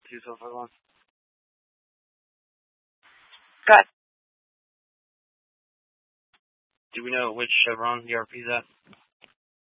2 so far. Good. Do we know which Chevron ERP is at?